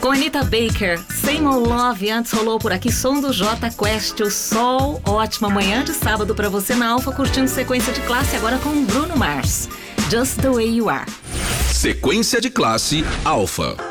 Com Anitta Baker, Same Old Love, antes rolou por aqui som do Jota Quest, o Sol. Ótima manhã de sábado pra você na Alfa, curtindo sequência de classe agora com Bruno Mars, Just the Way You Are. Sequência de classe Alfa.